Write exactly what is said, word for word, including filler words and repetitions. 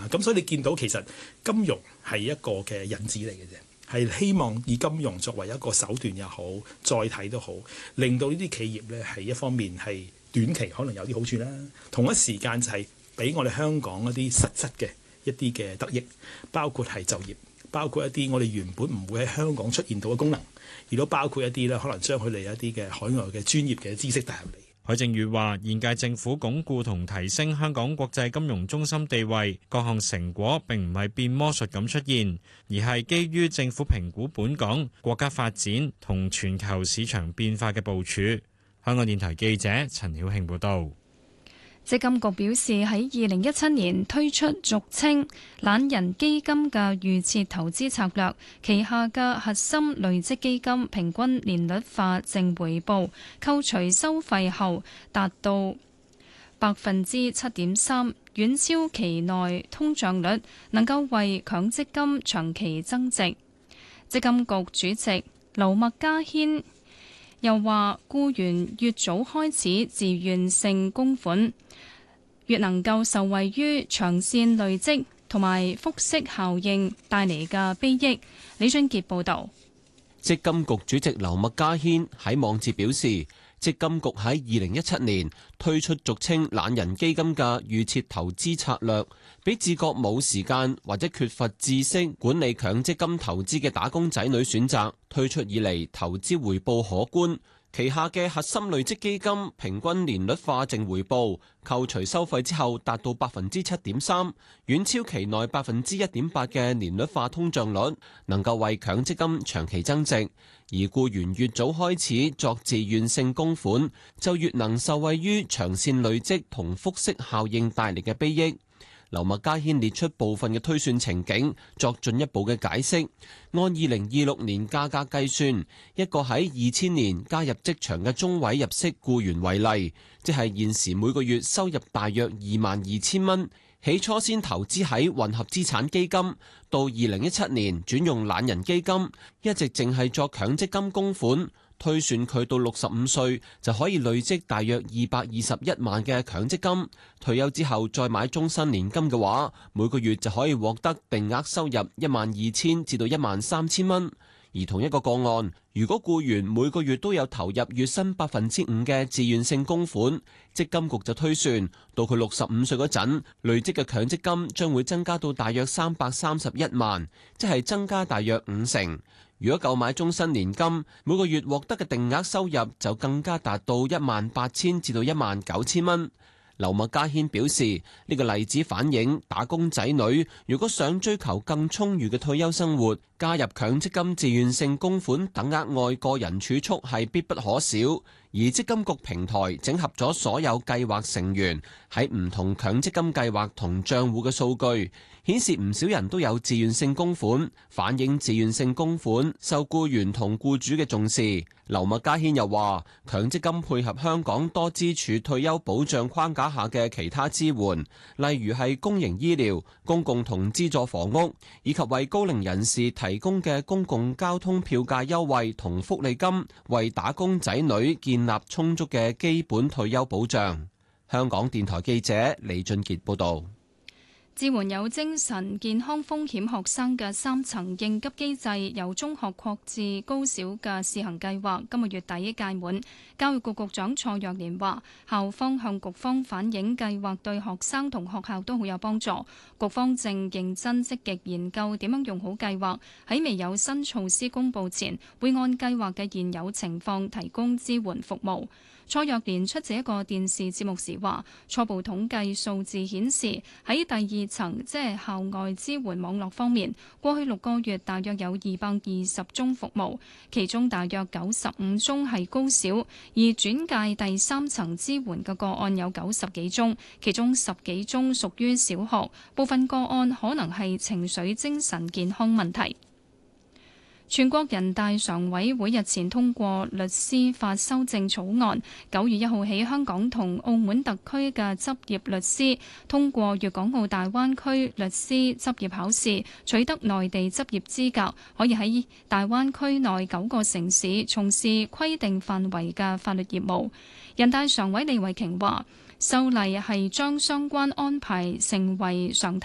啊。咁所以你見到其實金融係一個嘅引子嚟嘅啫。係希望以金融作為一個手段又好，載體都好，令到呢啲企業咧係一方面係短期可能有啲好處啦，同一時間就係俾我哋香港一啲實質嘅一啲嘅得益，包括係就業，包括一啲我哋原本唔會喺香港出現到嘅功能，亦都包括一啲咧可能將佢哋一啲嘅海外嘅專業嘅知識帶入嚟。 許正宇話：現屆政府鞏固同提升香港國際金融中心地位，各項成果並唔係變魔術咁出現，而係基於政府評估本港國家發展同全球市場變化嘅部署。香港電台記者陳曉慶報導。 積金局表示，喺二零一七年推出俗稱懶人基金嘅預設投資策略，旗下嘅核心累積基金平均年率化淨回報扣除收費後達到百分之七點三，遠超期內通脹率，能夠為強積金長期增值。積金局主席劉麥嘉軒又話，僱員越早開始自願性供款，越能夠受惠於長線累積同埋複息效應帶嚟嘅裨益。李俊傑報導。 積金局主席劉麥嘉軒喺網誌表示，積金局喺二零一七年推出俗稱懶人基金嘅預設投資策略，俾自覺冇時間或者缺乏知識管理強積金投資嘅打工仔女選擇。推出以嚟，投資回報可觀。旗下嘅核心累積基金平均年率化淨回報扣除收費之後達到百分之七點三，遠超期內百分之一點八嘅年率化通脹率，能夠為強積金長期增值。而僱員越早開始作自願性供款，就越能受惠於長線累積同複息效應帶嚟嘅裨益。劉麥嘉軒列出部分嘅推算情景，作進一步嘅解釋。按二零二六年價格計算，一個喺二千年加入職場嘅中位入息僱員為例，即係現時每個月收入大約二萬二千蚊，起初先投資喺混合資產基金，到二零一七年轉用懶人基金，一直淨係作強積金供款。推算佢到六十五歲就可以累積大約二百二十一萬嘅強積金，退休之後再買終身年金嘅話，每個月就可以獲得定額收入一萬二千至到一萬三千蚊。而同一個個案，如果僱員每個月都有投入月薪百分之五嘅自願性供款，積金局就推算到佢六十五歲嗰陣，累積嘅強積金將會增加到大約三百三十一萬，即係增加大約五成。如果購買終身年金，每個月獲得嘅定額收入就更加達到一萬八千至到一萬九千蚊。劉麥嘉軒表示，呢個例子反映打工仔女如果想追求更充裕嘅退休生活，加入強積金自願性供款等額外個人儲蓄係必不可少。而積金局平台整合咗所有計劃成員喺唔同強積金計劃同賬戶嘅數據，顯示唔少人都有自願性供款，反映自願性供款受僱員同僱主嘅重視。劉麥嘉軒又話，強積金配合香港多支柱退休保障框架下嘅其他支援，例如係公營醫療、公共同資助房屋，以及為高齡人士提供嘅公共交通票價優惠同福利金，為打工仔女建立充足嘅基本退休保障。香港電台記者李俊傑報道。 支援有精神健康風險學生嘅三層應急機制由中學擴至高小嘅試行計劃，今個月底屆滿。教育局局長蔡若蓮話，校方向局方反映計劃對學生同學校都好有幫助，局方正認真積極研究點樣用好計劃，喺未有新措施公佈前，會按計劃嘅現有情況提供支援服務。蔡若蓮出席一個電視節目時話，初步統計數字顯示，喺第二層即係校外支援網絡方面，過去六個月大約有二百二十宗服務，其中大約九十五宗係高小，而轉介第三層支援嘅個案有九十幾宗，其中十幾宗屬於小學，部分個案可能係情緒精神健康問題。全國人大常委會日前通過律師法修正草案，九月一號起，香港同澳門特區嘅執業律師通過粵港澳大灣區律師執業考試，取得內地執業資格，可以喺大灣區內九個城市從事規定範圍嘅法律業務。人大常委李慧瓊話，修例係將相關安排成為常態。